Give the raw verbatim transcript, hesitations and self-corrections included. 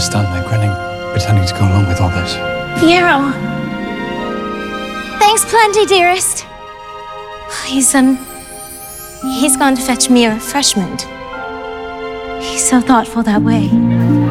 just stand there grinning, pretending to go along with all this? Yarrow. Thanks plenty, dearest. He's, um... He's gone to fetch me a refreshment. He's so thoughtful that way.